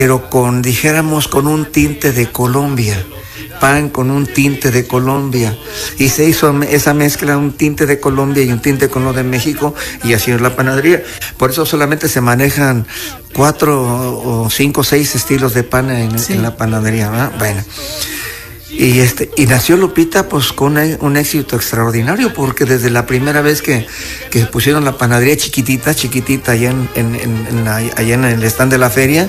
pero dijéramos, con un tinte de Colombia. Pan con un tinte de Colombia, y se hizo esa mezcla, un tinte de Colombia y un tinte con lo de México, y así es la panadería. Por eso solamente se manejan 4 o 5 o 6 estilos de pan en la panadería, ¿verdad? Bueno, y nació Lupita pues con un éxito extraordinario, porque desde la primera vez que pusieron la panadería chiquitita allá en el stand de la feria,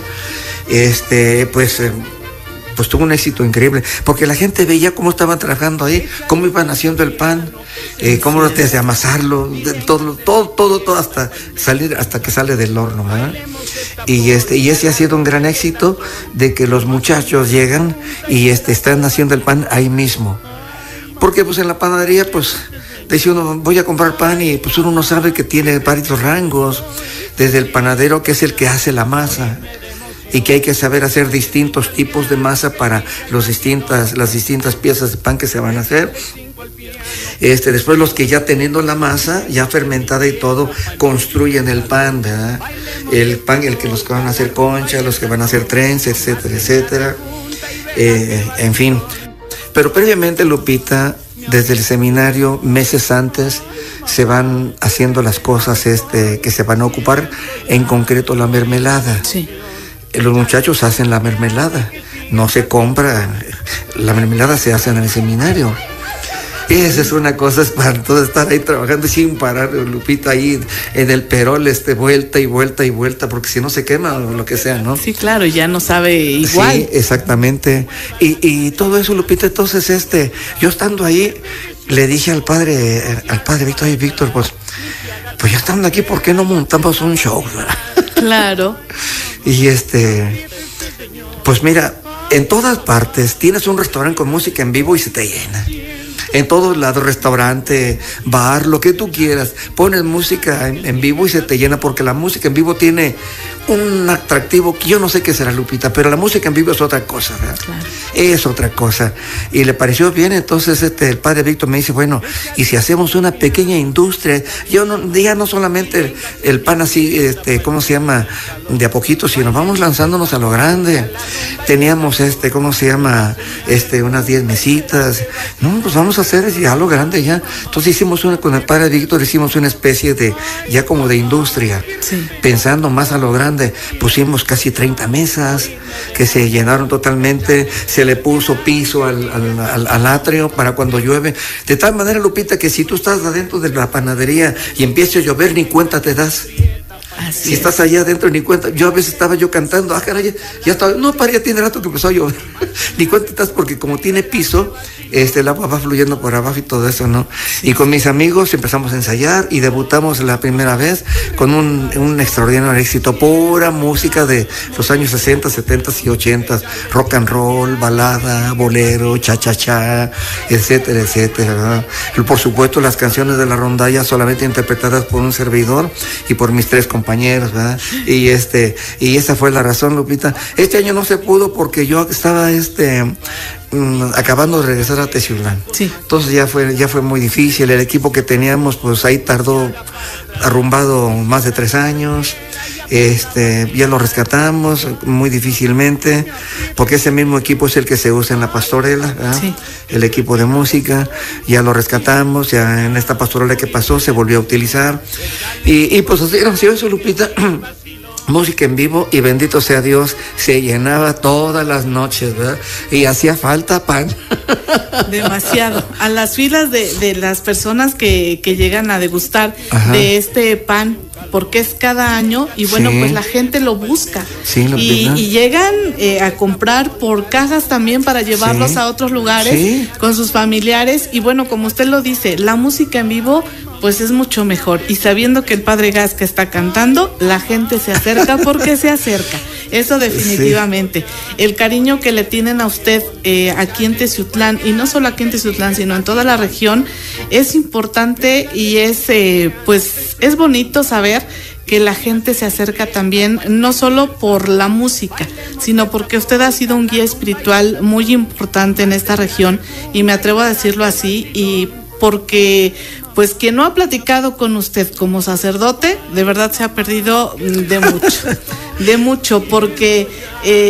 pues tuvo un éxito increíble, porque la gente veía cómo estaban trabajando ahí, cómo iban haciendo el pan, cómo desde amasarlo, todo hasta que sale del horno, ¿verdad? Y ese ha sido un gran éxito, de que los muchachos llegan y están haciendo el pan ahí mismo, porque pues en la panadería pues dice uno, voy a comprar pan, y pues uno no sabe que tiene varios rangos, desde el panadero, que es el que hace la masa, y que hay que saber hacer distintos tipos de masa para las distintas piezas de pan que se van a hacer. Después los que ya teniendo la masa ya fermentada y todo, construyen el pan, ¿verdad? El pan, los que van a hacer concha, los que van a hacer trenzas, etcétera, etcétera. En fin. Pero previamente, Lupita, desde el seminario, meses antes, se van haciendo las cosas que se van a ocupar, en concreto la mermelada. Sí. Los muchachos hacen la mermelada, no se compra, la mermelada se hace en el seminario. Esa es una cosa espantosa, estar ahí trabajando sin parar, Lupita, ahí en el perol, vuelta y vuelta y vuelta, porque si no se quema o lo que sea, ¿no? Sí, claro, ya no sabe igual. Sí, exactamente. Y todo eso, Lupita, entonces yo estando ahí, le dije al padre Víctor, oye, Víctor, pues ya estando aquí, ¿por qué no montamos un show? Claro. Y pues mira, en todas partes tienes un restaurante con música en vivo y se te llena. En todos lados, restaurante, bar, lo que tú quieras, pones música en vivo y se te llena, porque la música en vivo tiene un atractivo que yo no sé qué será, Lupita, pero la música en vivo es otra cosa, ¿verdad? Claro. Es otra cosa. Y le pareció bien, entonces el padre Víctor me dice, bueno, y si hacemos una pequeña industria, ya no solamente el pan así, ¿cómo se llama? De a poquito, sino vamos lanzándonos a lo grande. Teníamos unas 10 mesitas. No, pues vamos a hacer ya lo grande ya. Entonces con el padre Víctor hicimos una especie de, ya como de industria. Sí. Pensando más a lo grande, pusimos casi 30 mesas que se llenaron totalmente, se le puso piso al atrio para cuando llueve, de tal manera, Lupita, que si tú estás adentro de la panadería y empieza a llover, ni cuenta te das. Así si estás allá adentro, ni cuenta. Yo a veces estaba cantando, caray, ya estaba, no, ya tiene rato que empezó a llover. Ni cuenta estás, porque como tiene piso, el agua va fluyendo por abajo y todo eso, ¿no? Sí. Y con mis amigos empezamos a ensayar y debutamos la primera vez con un extraordinario éxito, pura música de los años 60, 70 y 80, rock and roll, balada, bolero, cha-cha-cha, etcétera, etcétera, ¿verdad? Por supuesto, las canciones de la rondalla solamente interpretadas por un servidor y por mis 3 compañeros, ¿verdad? Y esa fue la razón, Lupita. Este año no se pudo porque yo estaba acabando de regresar a Teciutlán. Sí. Entonces ya fue muy difícil. El equipo que teníamos, pues ahí tardó arrumbado más de 3 años. Ya lo rescatamos muy difícilmente, porque ese mismo equipo es el que se usa en la pastorela, ¿verdad? Sí. El equipo de música, ya lo rescatamos, ya en esta pastorela que pasó se volvió a utilizar. Y pues así era eso, Lupita. Música en vivo, y bendito sea Dios, se llenaba todas las noches, ¿verdad? Y hacía falta pan. Demasiado. A las filas de las personas que llegan a degustar, ajá, de este pan, porque es cada año, y bueno, sí, pues la gente lo busca. Sí, y llegan a comprar por cajas también para llevarlos, sí, a otros lugares, sí, con sus familiares. Y bueno, como usted lo dice, la música en vivo pues es mucho mejor, y sabiendo que el padre Gasca está cantando, la gente se acerca porque se acerca. Eso definitivamente. Sí. El cariño que le tienen a usted aquí en Teciutlán, y no solo aquí en Teciutlán, sino en toda la región, es importante, y es bonito saber que la gente se acerca también, no solo por la música, sino porque usted ha sido un guía espiritual muy importante en esta región, y me atrevo a decirlo así, y porque pues quien no ha platicado con usted como sacerdote, de verdad se ha perdido de mucho, porque